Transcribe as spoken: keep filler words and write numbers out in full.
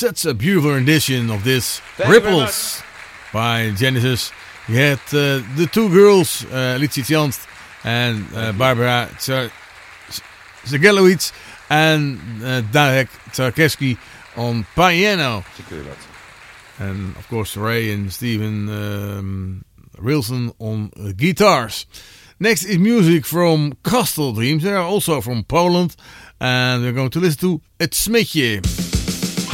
such a beautiful rendition of this Thank Ripples by Genesis. You had uh, the two girls, uh, Litsi Tjanst and uh, Barbara Zagelowicz, and uh, Darek Tsarkeski on piano. And of course Ray and Steven um, Wilson on uh, guitars. Next is music from Castle Dreams. They are also from Poland. And we're going to listen to Het Smidje.